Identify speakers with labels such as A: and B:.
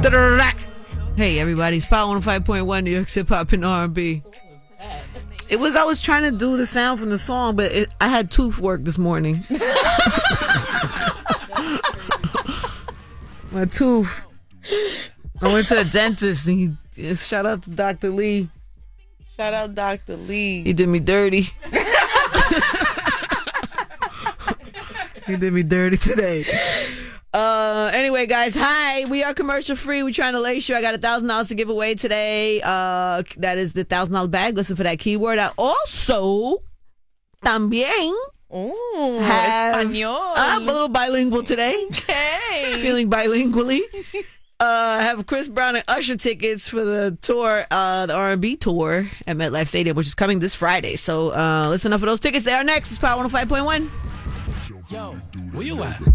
A: Hey, everybody. It's Power 105.1 New York Hip Hop and R&B. It was, I was trying to do the sound from the song, but I had tooth work this morning. My tooth. I went to the dentist and shout out to Dr. Lee.
B: Shout out Dr. Lee.
A: He did me dirty. He did me dirty today. Anyway, guys, hi. We are commercial free. We're trying to lace you. I got $1,000 to give away today. That is the $1,000 bag. Listen for that keyword. I also también have
B: Español.
A: I'm a little bilingual today.
B: Okay.
A: Feeling bilingually. Have Chris Brown and Usher tickets for the tour, the R&B tour at MetLife Stadium, which is coming this Friday. So listen up for those tickets. They are next. It's Power 105.1.
C: Yo, where you at?